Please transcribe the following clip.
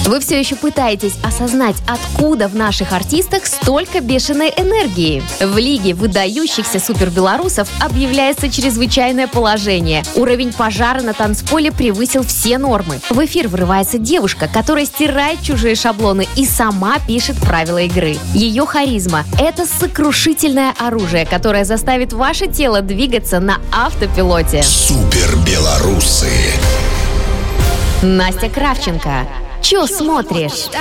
Вы все еще пытаетесь осознать, откуда в наших артистах столько бешеной энергии. В Лиге выдающихся супербелорусов объявляется чрезвычайное положение. Уровень пожара на танцполе превысил все нормы. В эфир врывается девушка, которая стирает чужие шаблоны и сама пишет правила игры. Ее харизма – это сокрушительное оружие, которое заставит ваше тело двигаться на автопилоте. Супербелорусы. Настя Кравченко. Чё смотришь?